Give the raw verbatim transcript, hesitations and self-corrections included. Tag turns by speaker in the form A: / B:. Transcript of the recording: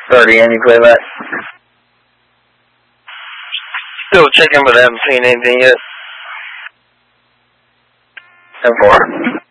A: thirty, any playback?
B: Still checking, but I haven't seen anything yet.
A: ten four.